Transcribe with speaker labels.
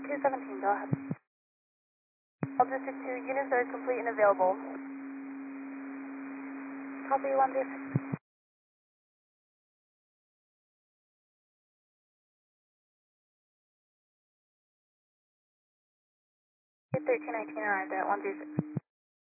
Speaker 1: 217, go ahead. All District 2, units are complete and available. Copy 106. 1319 arrived at 136.